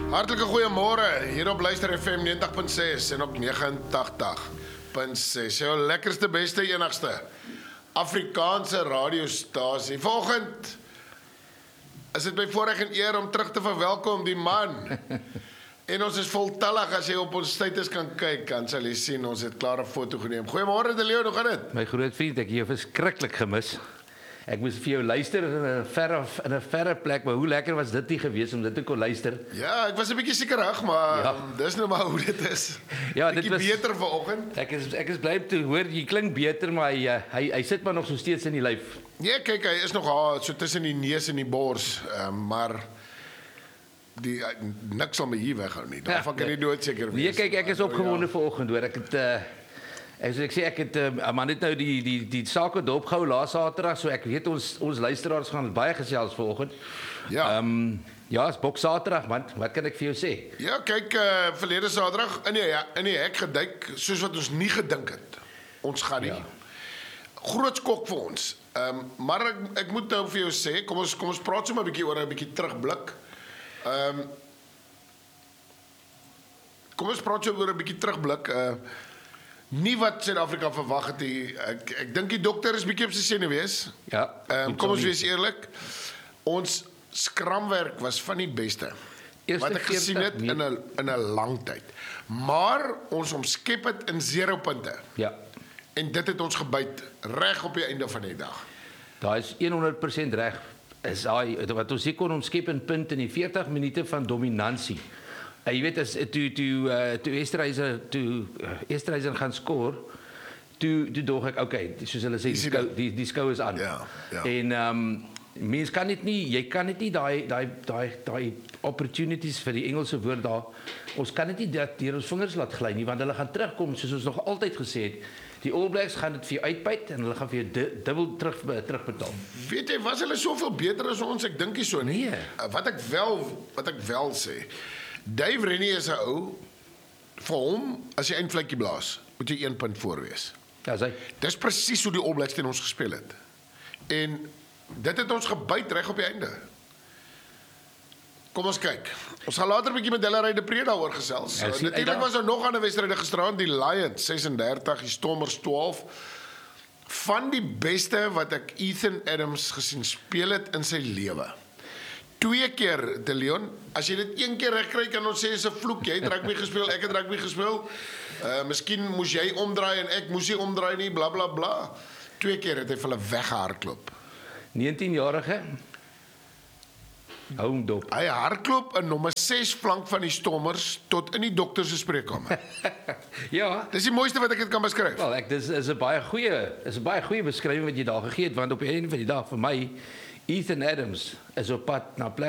Hartlike goeiemôre hier op Luister FM 90.6 en op 89.6. Jou lekkerste, beste, enigste Afrikaanse radiostasie. Vanoggend is dit my voorreg en eer om terug te verwelkom die man. En ons is voltallig, as jy op ons status kan kyk, dan sal jy sien ons het klaar 'n foto geneem. Goeiemôre De Leon, hoe gaan dit? My groot vriend, ek het jou verskriklik gemis. Ek moes vir jou luister in 'n verre plek, maar hoe lekker was dit nie geweest om dit te kon luister? Ja, ek was 'n bietjie sekerig, maar Ja. dis nou maar hoe dit is. Ja, dit Bietjie was beter vanoggend. Ek is bly om te hoor jy klink beter, maar hy sit maar nog so steeds in die lyf. Ja, kyk, hy is nog haar so tussen die neus en die bors, maar die niks sal my hier weghou nie. Daarvan kan jy doodseker wees. Nee, kyk, ek is opgewonde vanoggend hoor. Ek het ek sê ek het maar net nou die sake dopgehou laas Saterdag, so ek weet ons luisteraars gaan baie gesels vanoggend. Ja. Ja, is Bok Saterdag man. Wat kan ek vir jou sê? Ja, kyk, verlede Saterdag in die hek geduik soos wat ons nie gedink het. Ons gaan nie. Ja. Groot skok vir ons. Maar ek moet nou vir jou sê, kom ons praat sommer 'n bietjie oor 'n bietjie terugblik. Kom ons praat so oor 'n bietjie terugblik. Nie wat Suid-Afrika verwag het nie. Ek dink die dokter is bietjie op sy senuwees. Ja. Kom ons wees eerlik. Ons skramwerk was van die beste wat ek gesien het in 'n lang tyd. Maar ons omskep dit in 0 punte. Ja. En dit het ons gebyt reg op die einde van die dag. Daar is 100% reg. Is daai wat ons hier kon omskep in punt in die 40 minute van dominansie. Jy weet as toe Esterhuizen gaan skoor, toe dog ek okay, soos hulle sê die skou is aan. Ja. En mens kan dit nie, jy kan dit nie daai opportunities vir die Engelse woord daar. Ons kan dit nie deur ons vingers laat gly nie, want hulle gaan terugkom soos ons nog altyd gesê het. Die All Blacks gaan dit vir jou uitbyt en hulle gaan vir jou dubbel terugbetaal. Weet jy, was hulle soveel beter as ons? Ek dink nie so nie. Nee. Wat ek wel sê, Dave Rennie is 'n ou, vir hom, as jy eindvletjie blaas, moet jy 1 punt voor wees. Ja, sê. Dis presies hoe die All Blacks teen ons gespeel het. En dit het ons gebyt reg op die einde. Kom ons kyk. Ons gaan later 'n bietjie met Delaray de Pre daaroor gesels. Natuurlik was daar nog ander wedstryde gisteraan, die Lions 36, die Stormers 12. Van die beste wat ek Ethan Adams gesien speel het in sy lewe. 2 keer, De Leon, as jy dit 1 keer reg kry, kan ons sê is 'n vloek. Jy het rugby gespeel, ek het rugby gespeel. Miskien moes jy omdraai en ek moes nie omdraai nie, bla bla bla. 2 keer het hy vir hulle weggehardloop. 19-jarige hou hom dop. Hy hardloop in nommer 6 flank van die Stormers tot in die dokter se spreekkamer. Ja. Dis die mooiste wat ek dit kan beskryf. Wel, dis is 'n baie goeie beskrywing wat jy daar gegee het, want op die einde van die dag vir my Ethan Adams is op pad na plek